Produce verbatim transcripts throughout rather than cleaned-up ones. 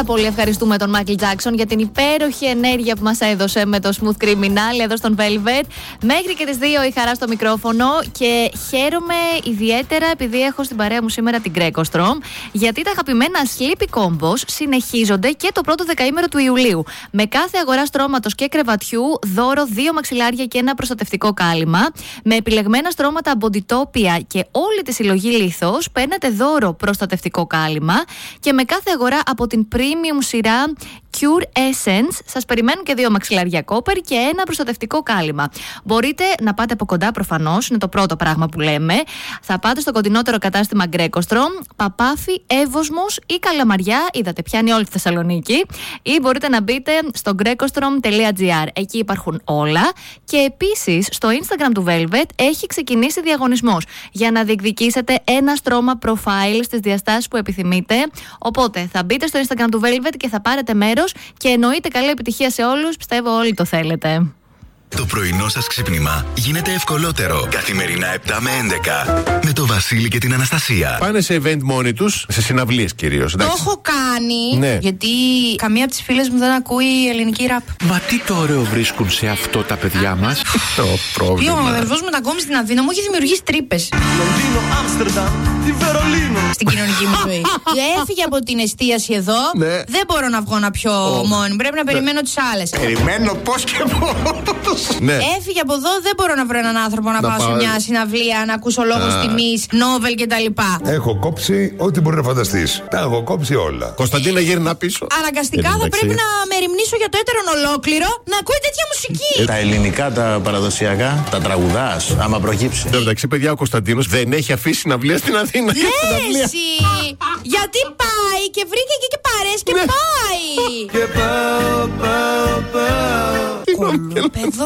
Πάρα πολύ ευχαριστούμε τον Μάικλ Τζάκσον για την υπέροχη ενέργεια που μας έδωσε με το Smooth Criminal εδώ στον Velvet. Μέχρι και τις δύο η χαρά στο μικρόφωνο και χαίρομαι ιδιαίτερα επειδή έχω στην παρέα μου σήμερα την Greco Strom, γιατί τα αγαπημένα Sleepy Combos συνεχίζονται και το πρώτο δεκαήμερο του Ιουλίου. Με κάθε αγορά στρώματος και κρεβατιού, δώρο δύο μαξιλάρια και ένα προστατευτικό κάλυμα. Με επιλεγμένα στρώματα Bodytopia και όλη τη συλλογή Λίθος, παίρνετε δώρο προστατευτικό κάλυμα. Και με κάθε αγορά από την premium σειρά Cure Essence σας περιμένουν και δύο μαξιλάρια κόπερ και ένα προστατευτικό κάλυμα. Μπορείτε να πάτε από κοντά προφανώς, είναι το πρώτο πράγμα που λέμε. Θα πάτε στο κοντινότερο κατάστημα Greco Strom, Παπάφη, Εύωσμος ή Καλαμαριά, είδατε πιάνει όλη τη Θεσσαλονίκη, ή μπορείτε να μπείτε στο grecostrom τελεία gr, εκεί υπάρχουν όλα. Και επίσης στο Instagram του Velvet έχει ξεκινήσει διαγωνισμός για να διεκδικήσετε ένα στρώμα profile στις διαστάσεις που επιθυμείτε. Οπότε θα μπείτε στο Instagram του Velvet και θα πάρετε μέρος και εννοείται καλή επιτυχία σε όλους, πιστεύω όλοι το θέλετε. Το πρωινό σας ξύπνημα γίνεται ευκολότερο. Καθημερινά επτά με έντεκα. Με το Βασίλη και την Αναστασία. Πάνε σε event μόνοι τους, σε συναυλίες κυρίως. Το έχω κάνει, ναι. Γιατί καμία από τις φίλες μου δεν ακούει ελληνική ραπ. Μα τι το ωραίο βρίσκουν σε αυτό τα παιδιά μας. Το πρόβλημα. Ο αδερφός μου μετακόμει στην Αθήνα μου έχει δημιουργήσει τρύπες. Λονδίνο, Άμστερνταμ, τη Βερολίνο. Στην κοινωνική μου ζωή. Έφυγε από την εστίαση εδώ. Ναι. Δεν μπορώ να βγω να πιω oh. μόνη. Πρέπει να περιμένω τις άλλες. Περιμένω πώς και πώς. Ναι. Έφυγε από εδώ, δεν μπορώ να βρω έναν άνθρωπο να, να πάω σε μια συναυλία, να ακούσω λόγους τιμής, νόβελ κτλ. Έχω κόψει ό,τι μπορεί να φανταστείς. Τα έχω κόψει όλα. Κωνσταντίνα, γύρνα πίσω. Αναγκαστικά θα πρέπει να μεριμνήσω για το έτερον ολόκληρο να ακούει τέτοια μουσική. Τα ελληνικά, τα παραδοσιακά, τα τραγουδάς, άμα προκύψει. Εν τω μεταξύ, παιδιά, ο Κωνσταντίνος δεν έχει αφήσει συναυλία στην Αθήνα. Ναι, εσύ! Γιατί πάει και βρήκε και, και παρές και πάει! Και πάω, πάω, πάω. Κολόπεδο.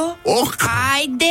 Άιντε.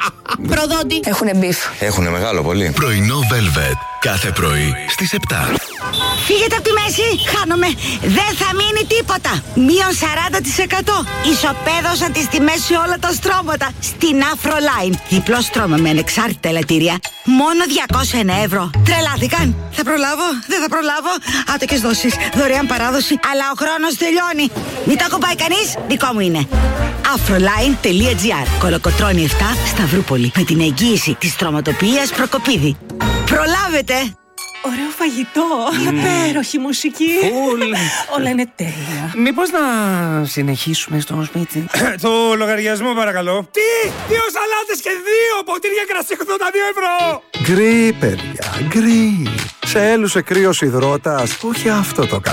Προδότη. Έχουνε μπιφ. Έχουνε μεγάλο πολύ. Πρωινό Velvet. Κάθε πρωί στις επτά. Φύγετε από τη μέση, χάνομαι. Δεν θα μείνει τίποτα. Μείον σαράντα τοις εκατό. Ισοπαίδωσαν τις τιμές σε όλα τα στρώματα. Στην Afroline. Διπλό στρώμα με ανεξάρτητα ελαττήρια. Μόνο διακόσια ένα ευρώ. Τρελάθηκαν. Θα προλάβω, δεν θα προλάβω. Άτοκες δόσεις, δωρεάν παράδοση. Αλλά ο χρόνος τελειώνει. Μην τα κομπάει κανείς, δικό μου είναι. Afroline τελεία gr. Κολοκοτρώνη επτά, Σταυρούπολη. Με την εγγύηση της στρωματοποιίας Προκοπίδη. Προλάβετε! Ωραίο φαγητό, mm. υπέροχη μουσική. Όλα είναι τέλεια. Μήπως να συνεχίσουμε στο σπίτι? Το λογαριασμό παρακαλώ. Τι! Δύο σαλάτες και δύο ποτήρια κρασί ογδόντα δύο ευρώ. Γκρι, παιδιά, γκρι. Σε έλουσε κρύος υδρότας. Όχι αυτό το